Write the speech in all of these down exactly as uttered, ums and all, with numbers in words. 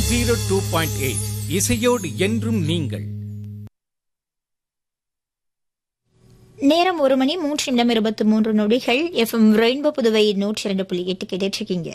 Zero two point eight இசையோடு என்றும் நீங்கள். நேரம் ஒரு மணி மூன்று நிமிடம் இருபத்தி மூன்று நொடிகள். எஃப்எம் ரெயின்போ புதுவை நூற்றி இரண்டு புள்ளி எட்டு கேட்டுருக்கீங்க.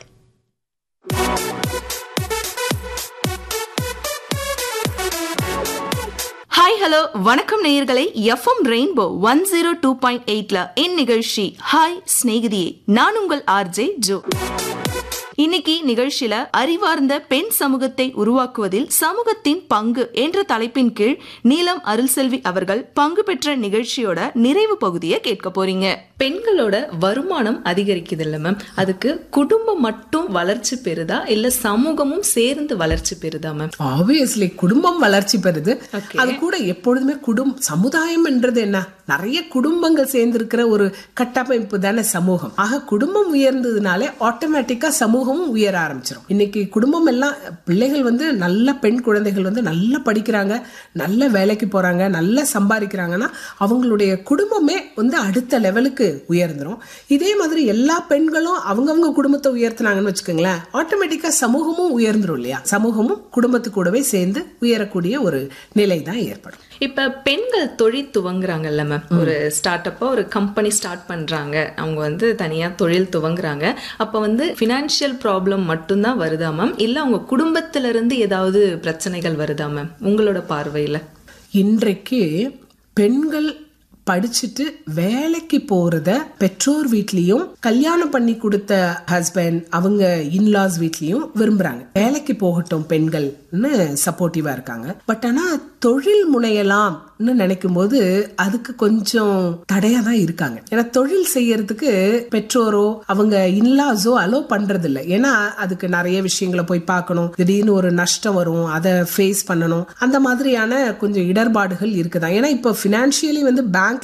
ஹாய் ஹலோ வணக்கம் நேயர்களை. FM rainbow one zero two point எயிட்ல என் நிகழ்ச்சி ஹாய் ஸ்நேகிதியே. நான் உங்கள் ஆர்ஜே ஜோ. இன்னைக்கு நிகழ்ச்சியில அறிவார்ந்த பெண் சமூகத்தை உருவாக்குவதில் சமூகத்தின் பங்கு என்ற தலைப்பின் கீழ் நீலம் அருள்செல்வி அவர்கள் பங்கு பெற்ற நிகழ்ச்சியோட நிறைவு பகுதியை கேட்க போறீங்க. பெண்களோட வருமானம் அதிகரிக்குது இல்ல மேம், அதுக்கு குடும்பம் மட்டும் வளர்ச்சி பெறுதா இல்ல சமூகமும் சேர்ந்து வளர்ச்சி பெறுதா மேம்? ஆப்வியஸ்லி குடும்பம் வளர்ச்சி பெறுது. அது கூட எப்பொழுதுமே குடும்பம் சமுதாயம் என்றது என்ன, நிறைய குடும்பங்கள் சேர்ந்து இருக்கிற ஒரு கட்டமைப்பு தானே சமூகம். ஆக குடும்பம் உயர்ந்ததுனாலே ஆட்டோமேட்டிக்கா சமூகமும் உயர ஆரம்பிச்சிடும். இன்னைக்கு குடும்பம் எல்லாம் பிள்ளைகள் வந்து நல்ல பெண் குழந்தைகள் வந்து நல்லா படிக்கிறாங்க, நல்ல வேலைக்கு போறாங்க, நல்லா சம்பாதிக்கிறாங்கன்னா அவங்களுடைய குடும்பமே வந்து அடுத்த லெவலுக்கு உயர்ந்துரும். இதே மாதிரி எல்லா பெண்களும் அவங்கவங்க குடும்பத்தை உயர்த்தினாங்கன்னு வச்சுக்கோங்களேன், ஆட்டோமேட்டிக்கா சமூகமும் உயர்ந்துரும் இல்லையா? சமூகமும் குடும்பத்து கூடவே சேர்ந்து உயரக்கூடிய ஒரு நிலை தான் ஏற்படும். இப்ப பெண்கள் தொழில் துவங்குறாங்கல்ல மேம், ஒரு ஸ்டார்ட் அப்பா ஒரு கம்பெனி ஸ்டார்ட் பண்றாங்க, அவங்க வந்து தனியா தொழில் துவங்குறாங்க. அப்ப வந்து பினான்சியல் ப்ராப்ளம் மட்டும்தான் வருதா மேம், இல்ல அவங்க குடும்பத்தில இருந்து ஏதாவது பிரச்சனைகள் வருதா மேம் உங்களோட பார்வையில? இன்றைக்கு பெண்கள் படிச்சுட்டு வேலைக்கு போறத பெற்றோர் வீட்லயும் கல்யாணம் பண்ணி கொடுத்த ஹஸ்பண்ட் அவங்க இன்லாஸ் வீட்லயும் விரும்புறாங்க. வேலைக்கு போகட்டும் பெண்கள்னு சப்போர்ட்டிவா இருக்காங்க. பட் ஆனா தொழில் முனையலாம் நினைக்கும் போது அதுக்கு கொஞ்சம் தடையா தான் இருக்காங்க. ஏன்னா தொழில் செய்யறதுக்கு பெற்றோரோ அவங்க இன்லாஸோ அலோ பண்றது இல்லை. ஏன்னா அதுக்கு நிறைய விஷயங்களை போய் பார்க்கணும், திடீர்னு ஒரு நஷ்டம் வரும், அதை ஃபேஸ் பண்ணணும், அந்த மாதிரியான கொஞ்சம் இடர்பாடுகள் இருக்குதான். ஏன்னா இப்ப பினான்சியலி வந்து பேங்க்